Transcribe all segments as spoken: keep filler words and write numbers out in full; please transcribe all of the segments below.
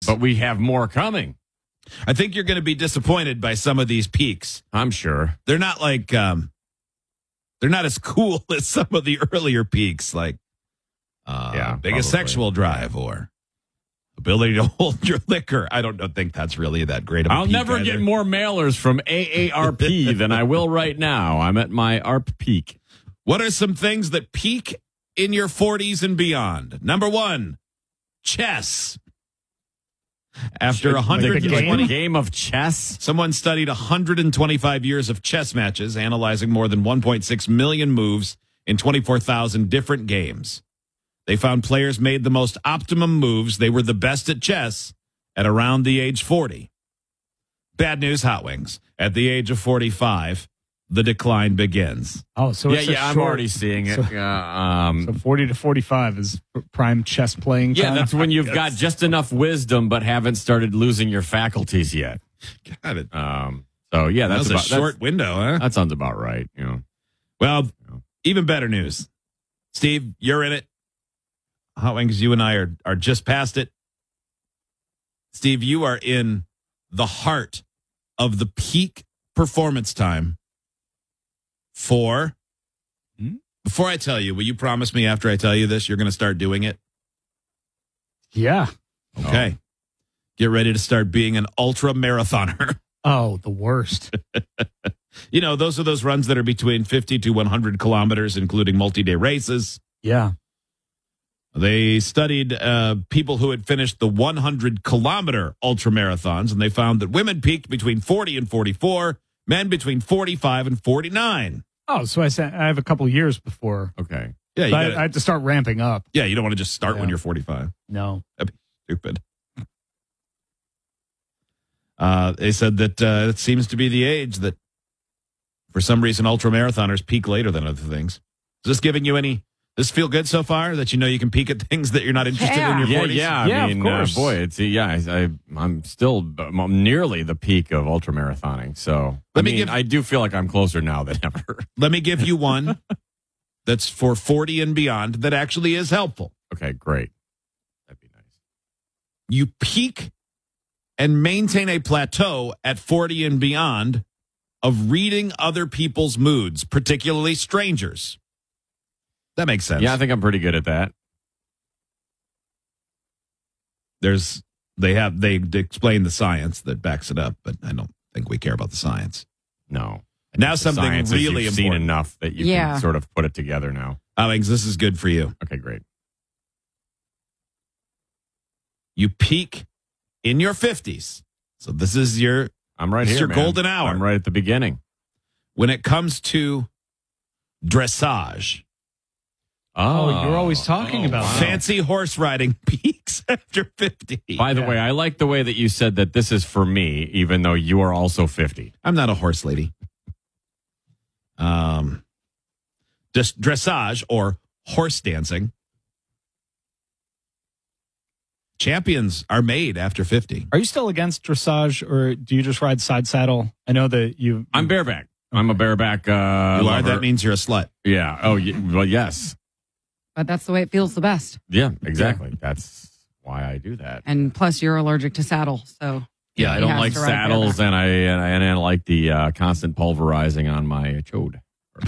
But we have more coming. I think you're going to be disappointed by some of these peaks. I'm sure. They're not like, um, they're not as cool as some of the earlier peaks, like uh, yeah, biggest probably. sexual drive or ability to hold your liquor. I don't think that's really that great of a I'll peak never either. get more mailers from A A R P than I will right now. I'm at my A R P peak. What are some things that peak in your forties and beyond? Number one, chess. After one hundred twenty Like a game of chess? Someone studied one hundred twenty-five years of chess matches, analyzing more than one point six million moves in twenty-four thousand different games. They found players made the most optimum moves. They were the best at chess at around the age forty. Bad news, Hot Wings. At the age of forty-five, the decline begins. Oh, so yeah, it's a yeah, I'm short- already seeing it. So, Uh, um, so forty to forty-five is prime chess playing time. yeah, that's when you've got just enough wisdom but haven't started losing your faculties yet. Got it. Um, so, yeah, That that's was a about, short that's, window, huh? that sounds about right. You know. Well, even better news. Steve, you're in it. Hot Wings, you and I are, are just past it. Steve, you are in the heart of the peak performance time for... Hmm? Before I tell you, will you promise me after I tell you this, you're going to start doing it? Yeah. Okay. Oh. Get ready to start being an ultra marathoner. Oh, the worst. You know, those are those runs that are between fifty to one hundred kilometers, including multi-day races. Yeah. They studied uh, people who had finished the one hundred kilometer ultra marathons, and they found that women peaked between forty and forty-four, men between forty-five and forty-nine. Oh, so I said I have a couple years before. Okay. Yeah, you But I, gotta, I had to start ramping up. yeah, you don't want to just start Yeah. when you're forty-five. No. That'd be stupid. Uh, they said that uh, it seems to be the age that, for some reason, ultra marathoners peak later than other things. Is this giving you any? Does this feel good so far that you know you can peak at things that you're not interested Yeah. in your Yeah, forties? yeah. I Yeah, of mean, uh, course. boy, it's yeah. I, I I'm still I'm nearly the peak of ultra marathoning. So Let I me mean, give- I do feel like I'm closer now than ever. Let me give you one that's for forty and beyond that actually is helpful. Okay, great. That'd be nice. You peak and maintain a plateau at forty and beyond of reading other people's moods, particularly strangers. That makes sense. Yeah, I think I'm pretty good at that. There's they have they explain the science that backs it up, but I don't think we care about the science. No. I Now think the something science is really you've seen important. enough that you Yeah. can sort of put it together now. Alex, this is good for you. Okay, great. You peak in your fifties. So this is your I'm right It's here. your man. golden hour. I'm right at the beginning. when it comes to dressage. Oh, you're always talking about that. Fancy horse riding peaks after fifty. By the Yeah. way, I like the way that you said that this is for me, even though you are also fifty. I'm not a horse lady. Um, just dressage or horse dancing. Champions are made after fifty. Are you still against dressage, or do you just ride side saddle? I know that you. I'm bareback. I'm a bareback. Uh, You are? lover. That means you're a slut. Yeah. Oh, y- well, yes. But that's the way it feels the best. Yeah, exactly. That's why I do that. And plus, you're allergic to saddle. So Yeah, I he don't has like to ride saddles, bareback. and I and I, and I like the uh, constant pulverizing on my chode.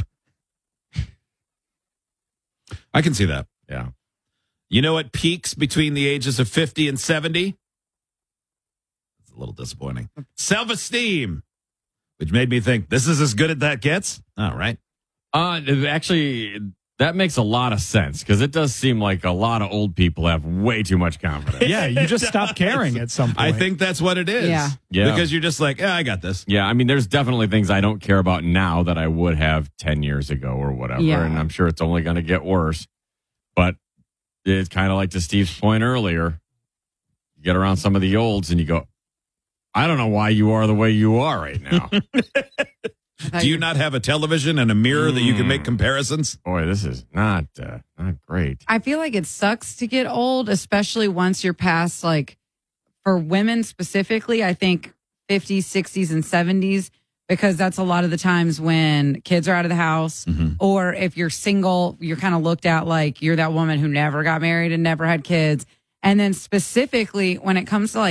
I can see that. Yeah. You know what peaks between the ages of fifty and seventy? It's a little disappointing. Self-esteem, which made me think, this is as good as that gets? All right. Uh, actually, that makes a lot of sense because it does seem like a lot of old people have way too much confidence. Yeah, you just stop caring at some point. I think that's what it is. Yeah. Yeah. Because you're just like, yeah, I got this. Yeah, I mean, there's definitely things I don't care about now that I would have ten years ago or whatever. Yeah. And I'm sure it's only going to get worse. But it's kind of like to Steve's point earlier. You get around some of the olds and you go, I don't know why you are the way you are right now. Do you not have a television and a mirror that you can make comparisons? Boy, this is not uh, not great. I feel like it sucks to get old, especially once you're past, like, for women specifically, I think fifties, sixties, and seventies, because that's a lot of the times when kids are out of the house, Mhm. or if you're single, you're kind of looked at like you're that woman who never got married and never had kids. And then specifically when it comes to like